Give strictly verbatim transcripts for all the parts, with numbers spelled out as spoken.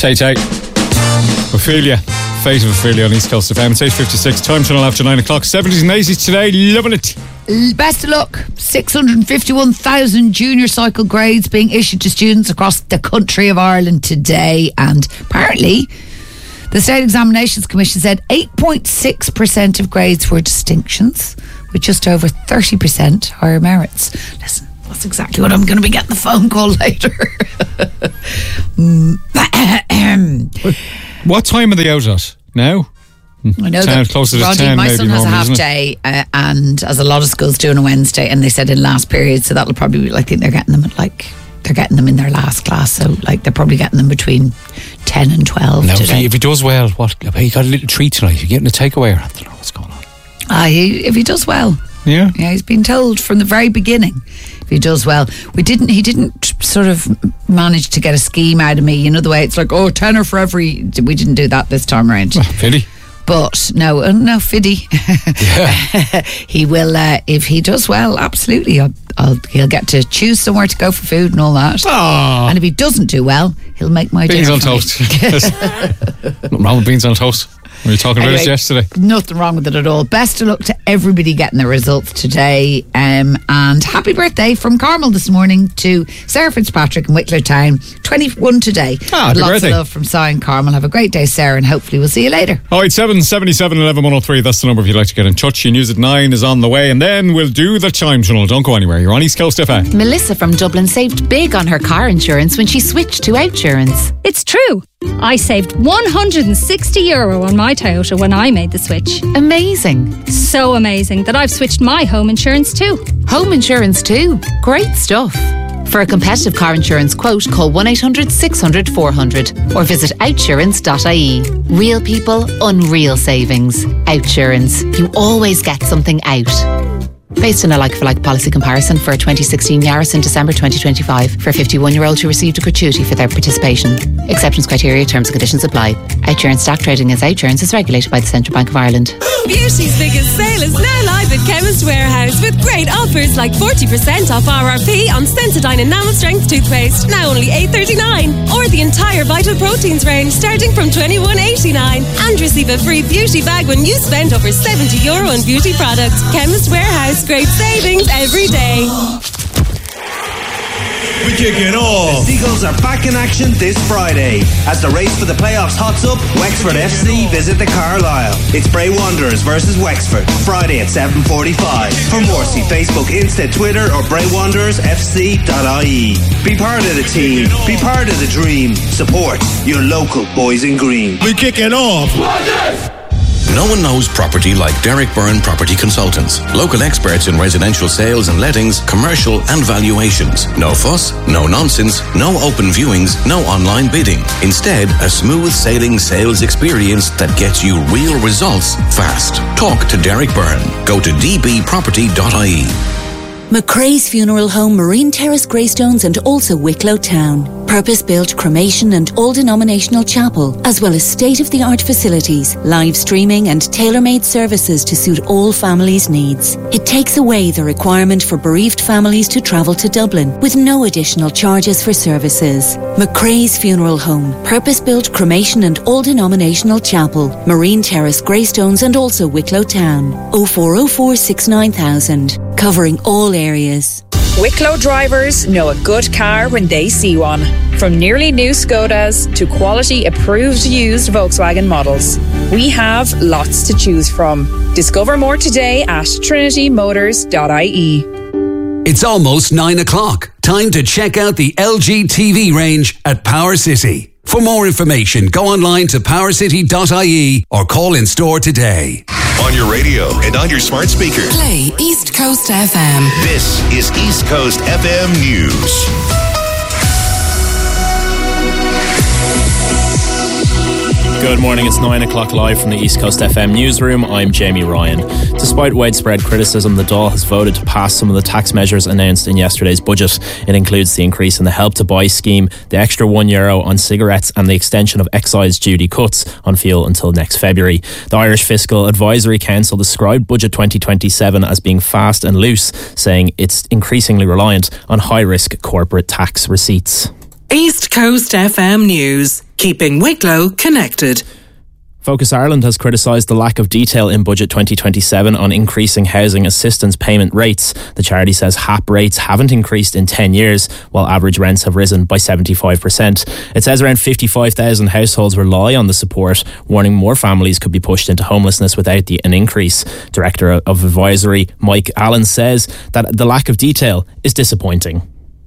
Tay Tay. Ophelia. Fate of Ophelia on East Coast F M. It's eight fifty-six. Time tunnel after nine o'clock. seventies and eighties today. Loving it. Best of luck. six hundred fifty-one thousand junior cycle grades being issued to students across the country of Ireland today. And apparently, the State Examinations Commission said eight point six percent of grades were distinctions, with just over thirty percent higher merits. Listen, that's exactly what I'm going to be getting the phone call later. What time are they out at now? I know ten, that closer to Roddy, ten, my maybe son has a normally, half isn't it? day, uh, and as a lot of schools do on a Wednesday, and they said in last period, so that'll probably be, like, I think they're getting them at like they're getting them in their last class, so like they're probably getting them between ten and twelve. Now, if today. he, if he does well, what? He got a little treat tonight. You're getting a takeaway, or I don't know what's going on. Ah, he, if he does well, Yeah, yeah, he's been told from the very beginning. If he does well, we didn't. He didn't sort of manage to get a scheme out of me. You know the way it's like, oh, tenner for every. We didn't do that this time around. well, Philly. But no, uh, no, Fiddy. Yeah. He will, uh, if he does well, absolutely. I'll, I'll, he'll get to choose somewhere to go for food and all that. Aww. And if he doesn't do well, he'll make my Beans dinner on for me. toast. Nothing wrong with beans on toast. We were talking about Anyway, it yesterday. Nothing wrong with it at all. Best of luck to everybody getting their results today. Um, and happy birthday from Carmel this morning to Sarah Fitzpatrick in Wicklow Town. twenty-one today. Ah, happy Lots birthday. of love from Si and Carmel. Have a great day, Sarah, and hopefully we'll see you later. Oh, it's seven seventy-seven eleven one oh three. That's the number if you'd like to get in touch. Your news at nine is on the way, and then we'll do the chime tunnel. Don't go anywhere. You're on East Coast F M. Melissa from Dublin saved big on her car insurance when she switched to Outsurance. It's true. I saved one hundred sixty euro on my Toyota when I made the switch. Amazing. So amazing that I've switched my home insurance too. Home insurance too. Great stuff. For a competitive car insurance quote, call one eight hundred six hundred four hundred or visit outsurance dot I E. Real people, unreal savings. Outsurance. You always get something out. Based on a like-for-like policy comparison for a twenty sixteen Yaris in December twenty twenty-five for fifty-one-year-olds who received a gratuity for their participation. Exceptions, criteria, terms and conditions apply. Outsurance stock trading as Outsurance is regulated by the Central Bank of Ireland. Beauty's biggest sale is now live at Chemist Warehouse with great offers like forty percent off R R P on Sensodyne Enamel Strength toothpaste, now only eight thirty-nine, or the entire Vital Proteins range starting from twenty-one eighty-nine, and receive a free beauty bag when you spend over seventy euro on beauty products. Chemist Warehouse, great savings every day. We kick it off. The Seagulls are back in action this Friday. As the race for the playoffs hots up, Wexford F C visit the Carlisle. It's Bray Wanderers versus Wexford, Friday at seven forty-five. For more, see Facebook, Insta, Twitter or bray wanderers f c dot I E. Be part of the team. Be part of the dream. Support your local boys in green. We kick it off. No one knows property like Derek Byrne Property Consultants. Local experts in residential sales and lettings, commercial and valuations. No fuss, no nonsense, no open viewings, no online bidding. Instead, a smooth sailing sales experience that gets you real results fast. Talk to Derek Byrne. Go to d b property dot I E. McRae's Funeral Home, Marine Terrace, Greystones and also Wicklow Town. Purpose-built cremation and all-denominational chapel, as well as state-of-the-art facilities, live streaming and tailor-made services to suit all families' needs. It takes away the requirement for bereaved families to travel to Dublin with no additional charges for services. McRae's Funeral Home, purpose-built cremation and all-denominational chapel, Marine Terrace, Greystones and also Wicklow Town. oh four oh four six nine thousand, covering all areas. Wicklow drivers know a good car when they see one. From nearly new Skodas to quality approved used Volkswagen models, we have lots to choose from. Discover more today at trinity motors dot I E. It's almost nine o'clock. Time to check out the L G T V range at Power City. For more information, go online to power city dot I E or call in store today. On your radio and on your smart speaker. Play East Coast F M. This is East Coast F M News. Good morning, it's nine o'clock live from the East Coast F M newsroom. I'm Jamie Ryan. Despite widespread criticism, the Dáil has voted to pass some of the tax measures announced in yesterday's budget. It includes the increase in the Help to Buy scheme, the extra one euro on cigarettes and the extension of excise duty cuts on fuel until next February. The Irish Fiscal Advisory Council described Budget twenty twenty-seven as being fast and loose, saying it's increasingly reliant on high-risk corporate tax receipts. East Coast F M News, keeping Wicklow connected. Focus Ireland has criticised the lack of detail in Budget twenty twenty-seven on increasing housing assistance payment rates. The charity says H A P rates haven't increased in ten years, while average rents have risen by seventy-five percent. It says around fifty-five thousand households rely on the support, warning more families could be pushed into homelessness without the, an increase. Director of Advisory Mike Allen says that the lack of detail is disappointing.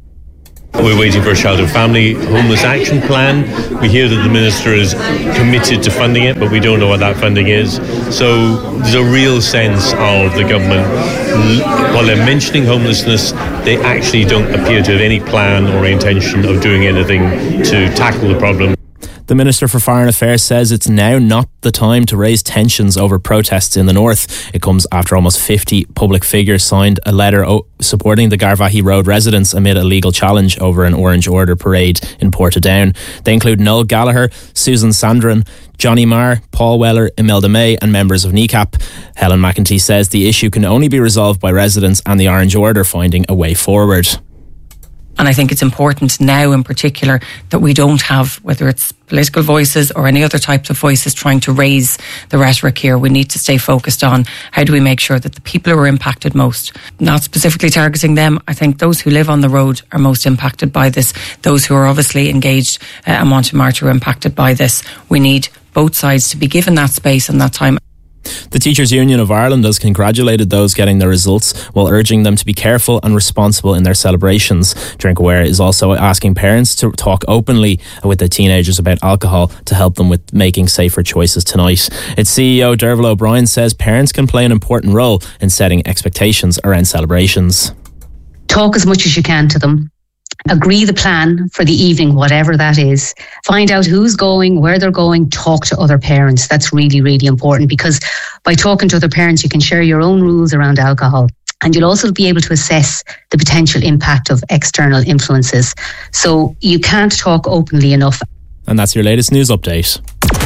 We're waiting for a Child and Family Homeless Action Plan. We hear that the Minister is committed to funding it, but we don't know what that funding is. So there's a real sense of the government, while they're mentioning homelessness, they actually don't appear to have any plan or intention of doing anything to tackle the problem. The Minister for Foreign Affairs says it's now not the time to raise tensions over protests in the north. It comes after almost fifty public figures signed a letter supporting the Garvaghey Road residents amid a legal challenge over an Orange Order parade in Portadown. They include Noel Gallagher, Susan Sandrin, Johnny Marr, Paul Weller, Imelda May and members of N E C A P. Helen McEntee says the issue can only be resolved by residents and the Orange Order finding a way forward. And I think it's important now in particular that we don't have, whether it's political voices or any other types of voices trying to raise the rhetoric here. We need to stay focused on how do we make sure that the people who are impacted most, not specifically targeting them, I think those who live on the road are most impacted by this. Those who are obviously engaged uh, and want to march are impacted by this. We need both sides to be given that space and that time. The Teachers Union of Ireland has congratulated those getting the results while urging them to be careful and responsible in their celebrations. Drinkaware is also asking parents to talk openly with their teenagers about alcohol to help them with making safer choices tonight. Its C E O Derval O'Brien says parents can play an important role in setting expectations around celebrations. Talk as much as you can to them. Agree the plan for the evening, whatever that is. Find out who's going, where they're going, talk to other parents. That's really, really important, because by talking to other parents, you can share your own rules around alcohol. And you'll also be able to assess the potential impact of external influences. So you can't talk openly enough. And that's your latest news update.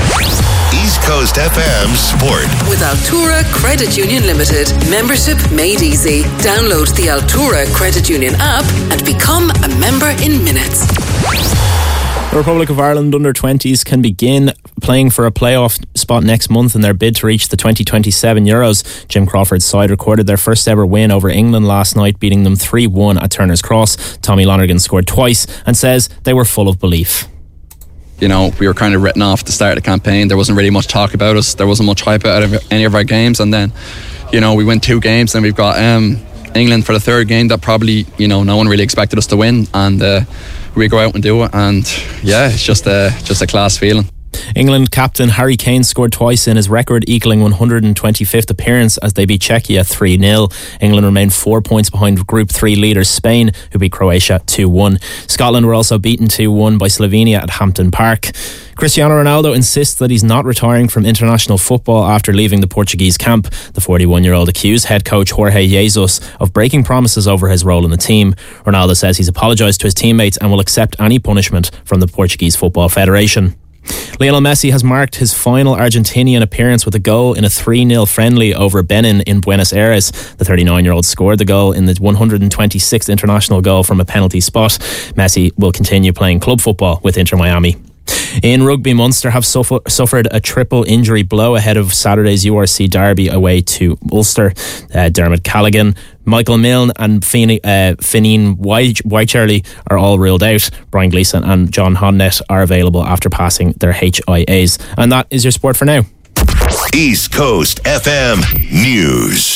East Coast F M Sport. With Altura Credit Union Limited. Membership made easy. Download the Altura Credit Union app and become a member in minutes. The Republic of Ireland under twenties can begin playing for a playoff spot next month in their bid to reach the twenty twenty-seven Euros. Jim Crawford's side recorded their first ever win over England last night, beating them three one at Turner's Cross. Tommy Lonergan scored twice and says they were full of belief. You know, we were kind of written off at the start of the campaign. There wasn't really much talk about us. There wasn't much hype out of any of our games. And then, you know, we win two games and we've got um, England for the third game that probably, you know, no one really expected us to win. And uh, we go out and do it. And yeah, it's just a, just a class feeling. England captain Harry Kane scored twice in his record-equalling one hundred twenty-fifth appearance as they beat Czechia three nil. England remained four points behind Group three leaders Spain, who beat Croatia two one. Scotland were also beaten two one by Slovenia at Hampden Park. Cristiano Ronaldo insists that he's not retiring from international football after leaving the Portuguese camp. The forty-one-year-old accused head coach Jorge Jesus of breaking promises over his role in the team. Ronaldo says he's apologised to his teammates and will accept any punishment from the Portuguese Football Federation. Lionel Messi has marked his final Argentinian appearance with a goal in a three nil friendly over Benin in Buenos Aires. The thirty-nine-year-old scored the goal in the one hundred twenty-sixth international goal from a penalty spot. Messi will continue playing club football with Inter Miami. In rugby, Munster have suffer, suffered a triple injury blow ahead of Saturday's U R C derby away to Ulster. Uh, Dermot Callaghan, Michael Milne and Fini, uh, Fineen Whitecharlie are all ruled out. Brian Gleeson and John Hodnett are available after passing their H I As. And that is your sport for now. East Coast F M News.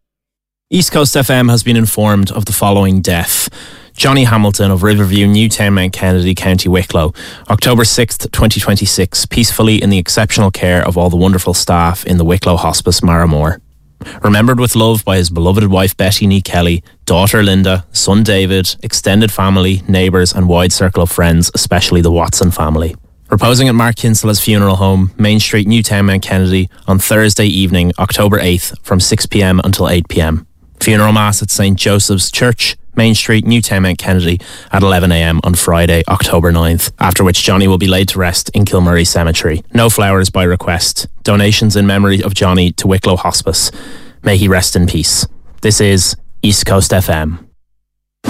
East Coast F M has been informed of the following death. Johnny Hamilton of Riverview, Newtown, Mount Kennedy, County Wicklow. October sixth, twenty twenty-six, peacefully in the exceptional care of all the wonderful staff in the Wicklow Hospice, Maramore. Remembered with love by his beloved wife Betty Nee Kelly, daughter Linda, son David, extended family, neighbours and wide circle of friends, especially the Watson family. Reposing at Mark Kinsella's funeral home, Main Street, Newtown, Mount Kennedy, on Thursday evening, October eighth, from six p.m. until eight p.m. Funeral Mass at Saint Joseph's Church, Main Street, Newtown, Mount Kennedy at eleven a.m. on Friday, October ninth, after which Johnny will be laid to rest in Kilmurray Cemetery. No flowers by request. Donations in memory of Johnny to Wicklow Hospice. May he rest in peace. This is East Coast F M.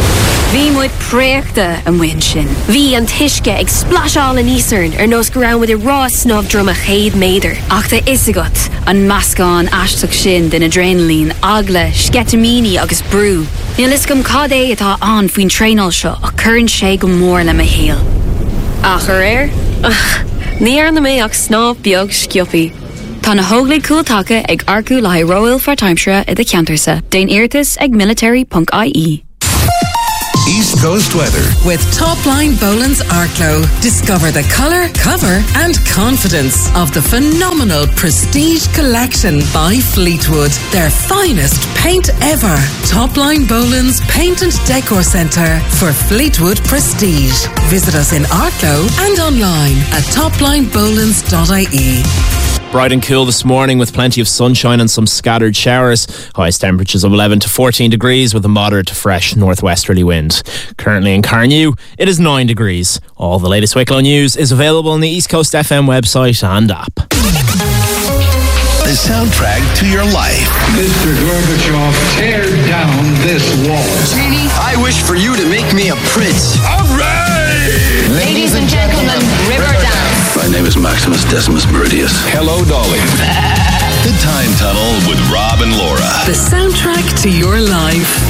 Bhí muid préachta an bhain sin. Bhí an tuisce ag splasháil in Eastern ar nós go raibh muid i rá snobh drum a chéad méidir. Ach tá isagat an mascán aisteach sin den adrenaline, agla, sketamini agus brú. Níl is gom cad é atá an faoin tréáil seo a churann sé go mór le a héal. Ach ar air? Ní ar na mé ach snáb beag scioppi. Tá na hóglaigh cúiltacha ag arcú le Royal for Timeshare i de Ceantarsa. Déan Iartas ag military dot I E. East Coast weather. With Topline Boland's Arklow. Discover the colour, cover and confidence of the phenomenal Prestige Collection by Fleetwood. Their finest paint ever. Topline Boland's Paint and Decor Centre for Fleetwood Prestige. Visit us in Arklow and online at topline bolands dot I E. Bright and cool this morning with plenty of sunshine and some scattered showers. Highest temperatures of eleven to fourteen degrees with a moderate to fresh northwesterly wind. Currently in Carnew, it is nine degrees. All the latest Wicklow news is available on the East Coast F M website and app. The soundtrack to your life. Mister Gorbachev, tear down this wall. Sweetie, I wish for you to make me a prince. All right! Ladies and gentlemen, River Dance. My name is Maximus Decimus Meridius. Hello, Dolly. The Time Tunnel with Rob and Laura. The soundtrack to your life.